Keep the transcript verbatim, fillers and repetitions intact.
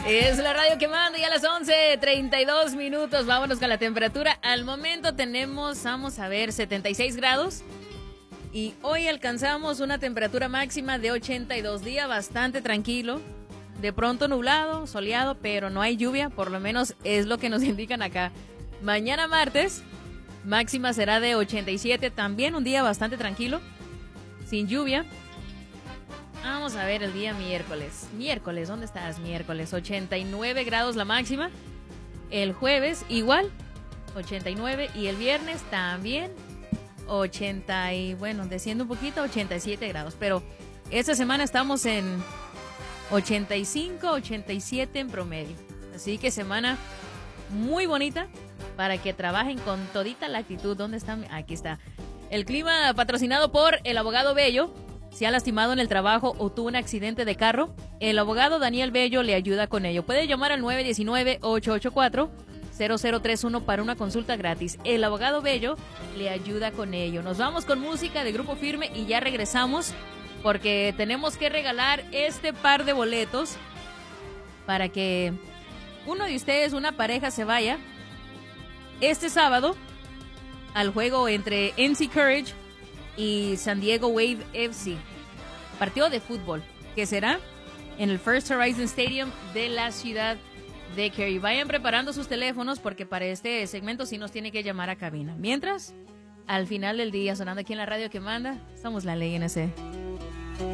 Es la radio que manda y a las once treinta y dos minutos. Vámonos con la temperatura. Al momento tenemos, vamos a ver, setenta y seis grados. Y hoy alcanzamos una temperatura máxima de ochenta y dos. Día bastante tranquilo. De pronto nublado, soleado, pero no hay lluvia. Por lo menos es lo que nos indican acá. Mañana martes, máxima será de ochenta y siete. También un día bastante tranquilo, sin lluvia. Vamos a ver el día miércoles. Miércoles, ¿dónde estás? Miércoles, ochenta y nueve grados la máxima. El jueves, igual, ochenta y nueve. Y el viernes también, ochenta y, bueno, desciende un poquito, ochenta y siete grados. Pero esta semana estamos en ochenta y cinco, ochenta y siete en promedio. Así que semana muy bonita para que trabajen con todita la actitud. ¿Dónde están? Aquí está. El clima patrocinado por el abogado Bello. Se ha lastimado en el trabajo o tuvo un accidente de carro, el abogado Daniel Bello le ayuda con ello. Puede llamar al nueve uno nueve, ocho ocho cuatro, cero cero tres uno para una consulta gratis. El abogado Bello le ayuda con ello. Nos vamos con música de Grupo Firme y ya regresamos porque tenemos que regalar este par de boletos para que uno de ustedes, una pareja, se vaya este sábado al juego entre N C Courage y San Diego Wave F C, partido de fútbol que será en el First Horizon Stadium de la ciudad de Cary. Vayan preparando sus teléfonos porque para este segmento sí nos tiene que llamar a cabina. Mientras, al final del día, sonando aquí en la radio que manda, somos la ley N S.